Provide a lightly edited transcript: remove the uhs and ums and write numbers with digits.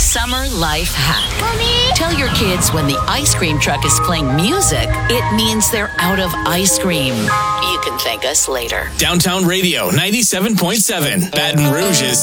summer life hack. Mommy? Tell your kids when the ice cream truck is playing music, it means they're out of ice cream. You can thank us later. Downtown Radio 97.7, Baton Rouge's